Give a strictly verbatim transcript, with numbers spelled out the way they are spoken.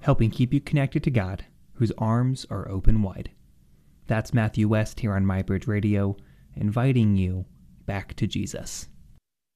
helping keep you connected to God, whose arms are open wide. That's Matthew West here on MyBridge Radio, inviting you back to Jesus.